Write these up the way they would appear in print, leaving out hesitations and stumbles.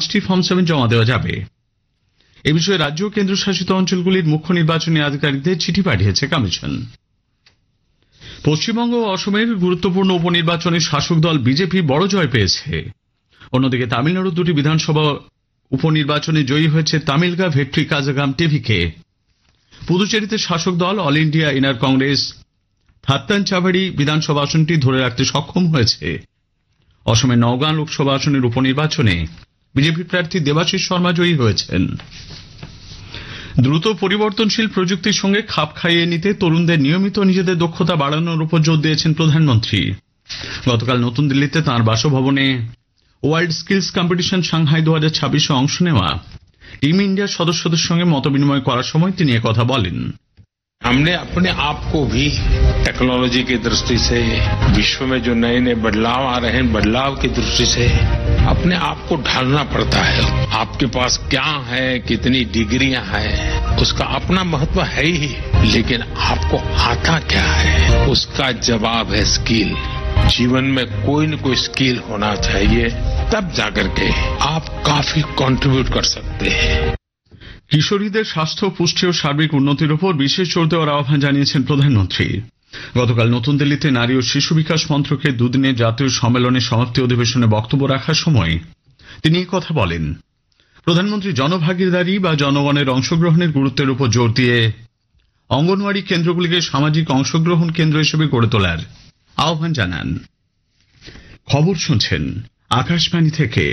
5টি ফর্ম 7 জমা দেওয়া যাবে। এ বিষয়ে রাজ্য ও কেন্দ্রশাসিত অঞ্চলগুলির মুখ্য নির্বাচনী আধিকারিকদের চিঠি পাঠিয়েছে কমিশন। পশ্চিমবঙ্গ ও অসমের গুরুত্বপূর্ণ উপনির্বাচনে শাসক দল বিজেপি বড় জয় পেয়েছে। অন্যদিকে তামিলনাড়ুর 2টি বিধানসভা উপনির্বাচনে জয়ী হয়েছে তামিলগা ভেট্রি কাজাগাম টিভিকে। পুদুচেরিতে শাসক দল অল ইন্ডিয়া ইনার কংগ্রেস থাত্তানচাভাড়ি বিধানসভা আসনটি ধরে রাখতে সক্ষম হয়েছে। অসমের নওগাঁ লোকসভা আসনের উপনির্বাচনে বিজেপি প্রার্থী দেবাশিস শর্মা জয়ী হয়েছেন। দ্রুত পরিবর্তনশীল প্রযুক্তির সঙ্গে খাপ খাইয়ে নিতে তরুণদের নিয়মিত নিজেদের দক্ষতা বাড়ানোর উপর জোর দিয়েছেন প্রধানমন্ত্রী। গতকাল নতুন দিল্লিতে তাঁর বাসভবনে ওয়ার্ল্ড স্কিলস কম্পিটিশন সাংহাই 2026 অংশ নেওয়া টিম ইন্ডিয়ার সদস্যদের সঙ্গে মতবিনিময় করার সময় তিনি একথা বলেন। हमने अपने आप को भी टेक्नोलॉजी की दृष्टि से विश्व में जो नए नए बदलाव आ रहे हैं बदलाव की दृष्टि से अपने आप को ढालना पड़ता है। आपके पास क्या है, कितनी डिग्रियां हैं, उसका अपना महत्व है ही, लेकिन आपको आता क्या है उसका जवाब है स्किल। जीवन में कोई न कोई स्किल होना चाहिए, तब जाकर के आप काफी कंट्रीब्यूट कर सकते हैं। কিশোরীদের স্বাস্থ্য, পুষ্টি ও সার্বিক উন্নতির উপর বিশেষ জোর দেওয়ার আহ্বান জানিয়েছেন প্রধানমন্ত্রী। গতকাল নতুন দিল্লিতে নারী ও শিশু বিকাশ মন্ত্রকের 2 দিনের জাতীয় সম্মেলনের সমাপ্তি অধিবেশনে বক্তব্য রাখার সময় তিনি এই কথা বলেন। প্রধানমন্ত্রী জনভাগিদারি বা জনগণের অংশগ্রহণের গুরুত্বের উপর জোর দিয়ে অঙ্গনওয়াড়ি কেন্দ্রগুলিকে সামাজিক অংশগ্রহণ কেন্দ্র হিসেবে গড়ে তোলার আহ্বান জানান। খবর শুনছেন আকাশবাণী থেকে।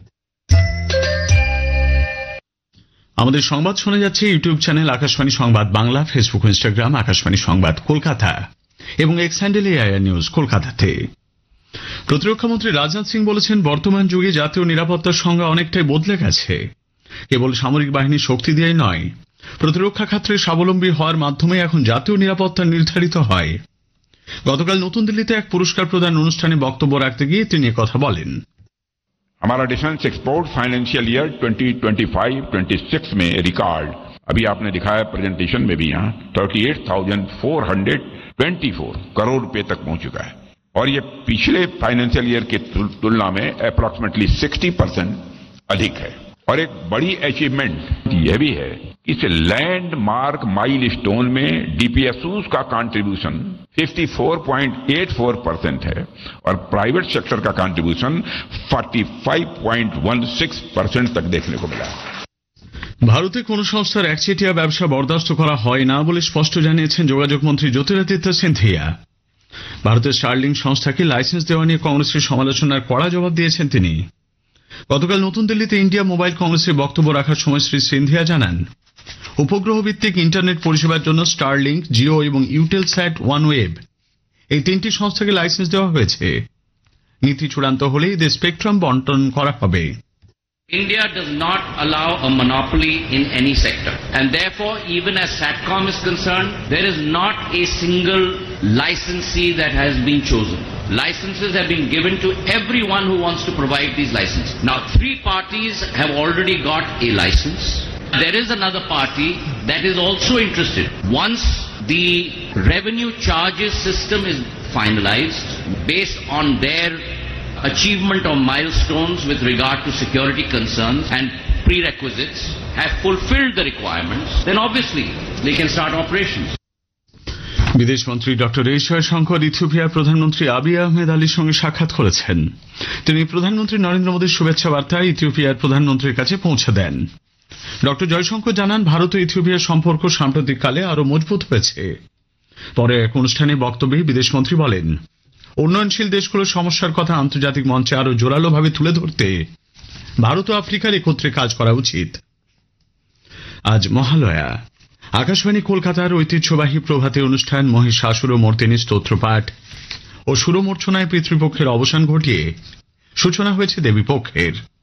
আমাদের সংবাদ শোনা যাচ্ছে ইউটিউব চ্যানেল আকাশবাণী সংবাদ বাংলা, ফেসবুক, ইনস্টাগ্রাম আকাশবাণী সংবাদ কলকাতা এবং এক্স হ্যান্ডেল এআইআর নিউজ কলকাতাতে। প্রতিরক্ষামন্ত্রী রাজনাথ সিং বলেছেন, বর্তমান যুগে জাতীয় নিরাপত্তার সংজ্ঞা অনেকটাই বদলে গেছে। কেবল সামরিক বাহিনীর শক্তি দিয়েই নয়, প্রতিরক্ষা ক্ষেত্রে স্বাবলম্বী হওয়ার মাধ্যমে এখন জাতীয় নিরাপত্তা নির্ধারিত হয়। গতকাল নতুন দিল্লিতে এক পুরস্কার প্রদান অনুষ্ঠানে বক্তব্য রাখতে গিয়ে তিনি কথা বলেন। हमारा डिफेंस एक्सपोर्ट फाइनेंशियल ईयर 2025-26 में रिकॉर्ड अभी आपने दिखाया प्रेजेंटेशन में भी यहाँ 38,424 करोड़ रुपए तक पहुंच चुका है और ये पिछले फाइनेंशियल ईयर की तुलना में अप्रॉक्सीमेटली 60% अधिक है। और एक बड़ी अचीवमेंट यह भी है कि इस लैंडमार्क माइलस्टोन में डीपीएसयूज का कंट्रीब्यूशन 54.84% है और प्राइवेट सेक्टर का कंट्रीब्यूशन 45.16% तक देखने को मिला। ভারতে কোন সংস্থার একচেটিয়া ব্যবসা বরদাস্ত করা হয় না বলে স্পষ্ট জানিয়েছেন যোগাযোগ মন্ত্রী জ্যোতিরাদিত্য সিন্ধিয়া। ভারতের স্টারলিং সংস্থাকে লাইসেন্স দেওয়া নিয়ে কংগ্রেসের সমালোচনার কড়া জবাব দিয়েছেন তিনি। গতকাল নতুন দিল্লিতে ইন্ডিয়া মোবাইল কংগ্রেসে বক্তব্য রাখার সময় শ্রী সিন্ধিয়া জানান, উপগ্রহ ভিত্তিক ইন্টারনেট পরিষেবার জন্য স্টারলিংক, জিও এবং ইউটেলস্যাট ওয়ানওয়েব এই 3টি সংস্থাকে লাইসেন্স দেওয়া হয়েছে। নীতি চূড়ান্ত হলে এদের স্পেকট্রাম বন্টন করা হবে। India does not allow a monopoly in any sector, and therefore even as SATCOM is concerned, there is not a single licensee that has been chosen. Licenses have been given to everyone who wants to provide these licenses. Now 3 parties have already got a license. There is another party that is also interested. Once the revenue charges system is finalized based on their achievement of milestones with regard to security concerns and prerequisites have fulfilled the requirements, then obviously they can start operations. বিদেশমন্ত্রী doctor S Jaishankar ইথিওপিয়ার প্রধানমন্ত্রী আবিই আহমেদ আলীর সঙ্গে সাক্ষাৎ করেছেন। তিনি প্রধানমন্ত্রী নরেন্দ্র মোদীর শুভেচ্ছা বার্তা ইথিওপিয়ার প্রধানমন্ত্রীর কাছে পৌঁছে দেন। ডক্টর জয়শঙ্কর জানান, ভারত ও ইথিওপিয়ার সম্পর্ক সাম্প্রতিককালে আরো মজবুত হয়েছে। পরে এক অনুষ্ঠানে বক্তব্যে বিদেশমন্ত্রী বলেন, উন্নয়নশীল দেশগুলোর সমস্যার কথা আন্তর্জাতিক মঞ্চে আরো জোরালোভাবে তুলে ধরতে ভারত ও আফ্রিকার একত্রে কাজ করা উচিত। আজ মহালয়া। আকাশবাণী কলকাতার ঐতিহ্যবাহী প্রভাতী অনুষ্ঠান মহিষাসুর মর্দিনী স্তোত্রপাঠ ও সুরমূর্ছনায় পিতৃপক্ষের অবসান ঘটিয়ে সূচনা হয়েছে দেবীপক্ষের।